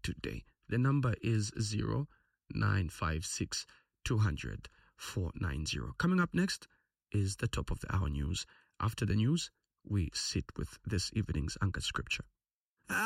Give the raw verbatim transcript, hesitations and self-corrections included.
today. The number is zero nine five six two hundred four nine zero. Coming up next is the top of the hour news. After the news, we sit with this evening's anchored scripture.